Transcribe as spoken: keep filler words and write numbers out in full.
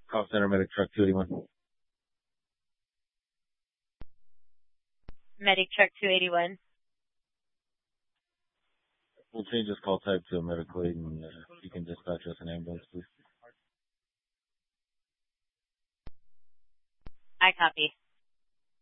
Call center, medic truck two eighty-one. Medic truck two eighty-one. We'll change this call type to a medical aid, and uh, you can dispatch us an ambulance, please. I copy.